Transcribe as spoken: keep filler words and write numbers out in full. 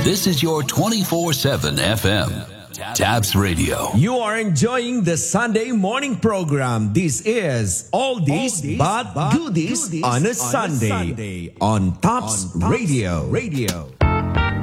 This is your twenty-four seven F M. Taps Radio. You are enjoying the Sunday morning program. This is Oldies, Oldies but, but Goodies, goodies on a, on Sunday, a Sunday on Tops, on Tops Radio. Radio.